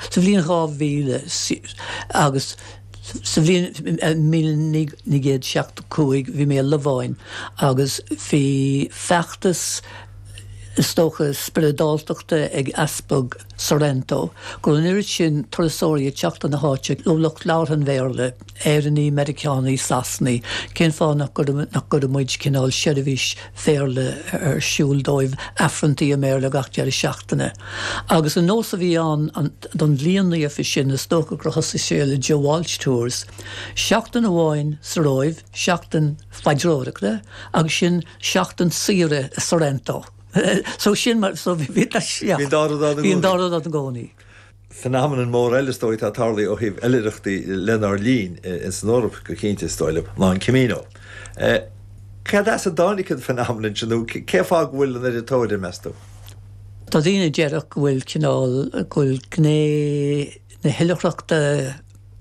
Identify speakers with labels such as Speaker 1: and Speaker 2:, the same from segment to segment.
Speaker 1: Sa bhíon 2000 agus sa bhíon 1975 bhí mé leháin agus bhí feachtas stocha spiridálteachta ag Aspag Sorrento go an irid sin trasóirí teachta na háte lúlacht leir an bhéirle éireanní Americanáí Sasnaí cén fá nach go muid cinál seirbhís féirle ar siúldóibh affrantaí Améir le gach dear seachtainna. Agus an nós a bhí an don líonnaí a fi sin na stocha gur thosa sé le Joe Walsh Tours, seachtain amháin sa roimh, seachtain faidróireachta agus sin seachtain sire a Sorrento. So sin mar so bhí dárad an gcónaí.
Speaker 2: Phenomenon mór eile stoit a tarlaí ó híh eileachtaí lenar lín in san Eorp go cinnte stoilm ná an Camino. Cad as a dánicad phenomenon sinú cé fá bhfuil an editóide mesto?
Speaker 1: Tá dtíine dearach bhfuil cinál bhfuil gné na hiileachta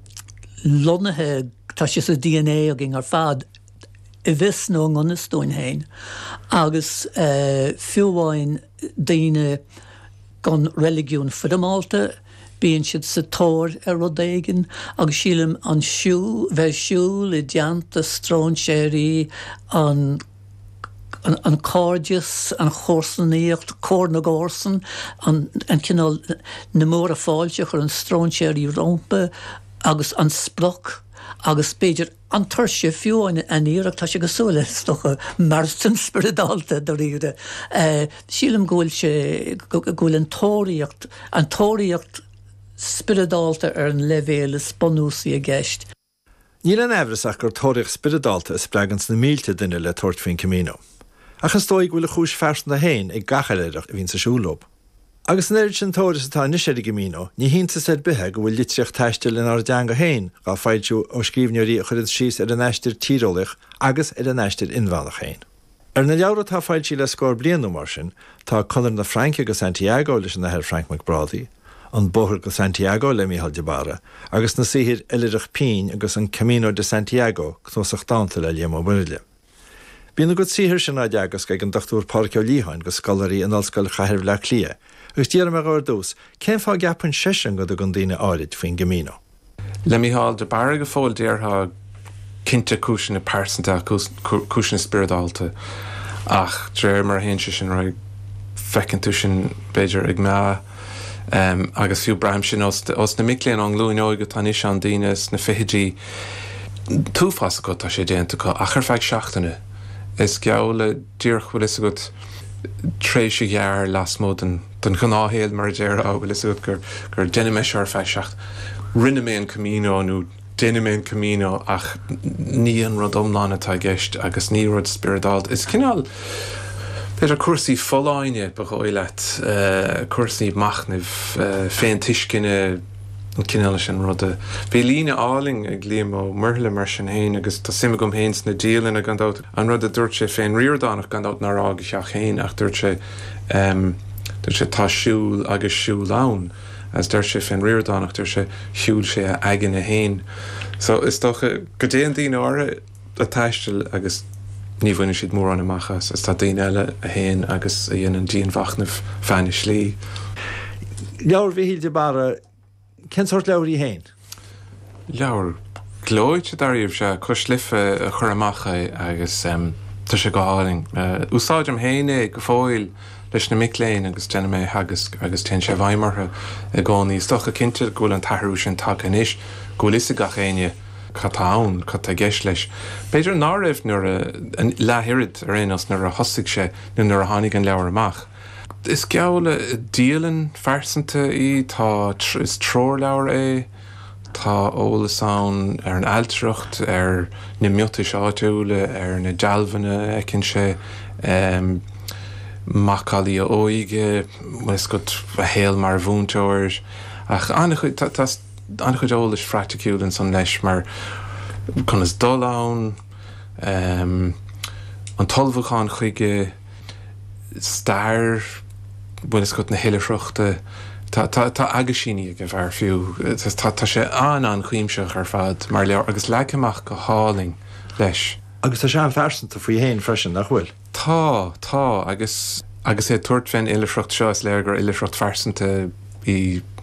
Speaker 1: lonathe tá sé sa DNA a gin ar fad I bhís nó an gonastóin hain agus fiúháin daoine gan religiún fudamáilta bíonn siad sa tóir ar rodéigen agus sílim an siú bheith siúil I deanta strónséirí an cárdias an chórsaníocht cór na górsan an cinál na mór a fáilte chur an strónséirí rompa agus an sproch agus beidir an tuirse fiúin an íireach tá sé go súla stocha marsan spiridálta do riúde. Sílim gúil sé gúil an tóíocht spiridálta ar an levéle sponúsaí a gceist.
Speaker 2: Níl an ehreach gur tóireach spiridálta is spregans na mílte duine le tuairt faoin Camino. Achas dóigh bhfuil a chúis fersan na hain ag gachaileach a bhín sa siúlób. Agus an éirid sin tóras atá nisir Camino, ní hínta sé bithe go bhfuil litreach teistil in ar deanga hain gá fáidú ó scríbneoirí a chuid síos ar an eistir tírólaach agus ar an eistir inmhealach hain. Ar na leabhar tá fáidtí le scór blianú mar sin, tá Conor na Franca go Santiago leis an heir Frank McBrady, an bóthir go Santiago le Mícheál de Barra, agus na sihir Ilirich Pín agus an Camino de Santiago cnósach dáanta le Liam O'Burile. Bíonna go sihir sin áide agus ag an dochtúr Parcio Líhain go scolarí an ollscoil Chathair le Clia. Agus díar me gáir dús, cén fá gapan sesin go an daoine áirid faoin Camino?
Speaker 3: Le Mícheál de Barra go fóil déartha cinnte cúsin na persanta cúsin na spiridálta ach dréir mar héin sin roi fecinn tú sin beidir ag mea agus fiú braim sin os na micléan an glúin óige tá is an daine na fihidí túfas go tá sé déanta go achar feig seachtainna is geall díorchfuil is go tréis jaar las móden den gnáhéil mar déir ábhfuil is gur déine me seir feig seach rinne mé an Camino nó déine mé an Camino ach ní an rud omlána tá gceist agus ní rud spiridált is cinál Beidir cuasaí foláine ba óileat cuasaí machnamh féin tuiscinne an cinál sin rud bhí lína áling ag líam ó murthaile mar sin héin agus tá simime gom héin na díalann a gandát an rud a dúirt sé féin riordánach gandát nar ágiseach héin ach dúirt sé tá siúil agus siúil ann as dúirt sé féin riordánach dúirt sé siúil sé aigen a héin. So is tócha go déan daoine ára a taistil agus ní bhaine siad mór an amachchas is tá daoine eile a héin agus a dhéanaan díon bhachnamh feinne slí.
Speaker 2: Leabhar Mícheál de Barra cén sort leabhar í héin?
Speaker 3: Leabhar glóid sé daríomh se coslife a chur amachcha agus tá sé go háling. Úsáidem héine go fóil leis na micléin agus déanana mé agus ten sé bhaimmartha a gcónaí. Is tócha cinnte gúil an tathú sin take inis gúil is a gachéine catán cat a gceis leis. Beidir ná raibh nuair an leathirid ar éanas nuair a thosaigh sé nó nuair a tháinig an leabhar amach. Is geall díalann fearsanta í tá is tróir leabhar é tá ólas ann ar an ailtireacht ar na miotais áitiúla ar na dealbhanna cinn sé macálaí a óige is go a héal mar bhúntóir ach annach chuid ólas fracticúlann san leis mar chun is dul ann an tolbhachán chuige stair bhfuil is go na héilereachta tá agus síní go bhar fiú tá sé an chuimseach ar fad mar leabhar agus leicimach go háling leis.
Speaker 2: Agus tá sé an fearsanta faoi héin freisin nach bhfuil?
Speaker 3: Tá agus é tuairt féin éilereacht seo is léir gur éilereacht fearsanta í